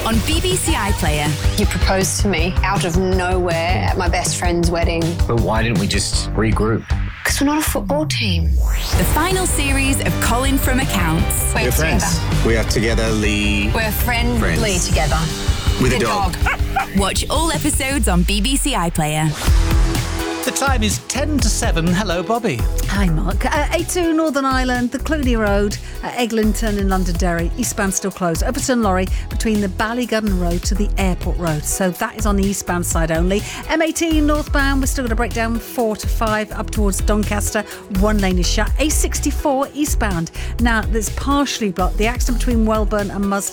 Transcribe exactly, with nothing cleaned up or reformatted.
on B B C iPlayer. You proposed to me out of nowhere at my best friend's wedding. But why didn't we just regroup? Because we're not a football team. The final series of Colin from Accounts. We're, We're together. friends. We are togetherly. We're friendly Friends. together. With a dog. Watch all episodes on B B C iPlayer. The time is ten to seven. Hello, Bobby. Hi, Mark. Uh, A two Northern Ireland, the Clooney Road, uh, Eglinton in Londonderry, eastbound still closed. Overton Lorry between the Ballygunn Road to the Airport Road. So that is on the eastbound side only. M eighteen northbound, we're still going to break down four to five up towards Doncaster. One lane is shut. A sixty-four eastbound. Now, that's partially blocked. The accident between Welburn and Musley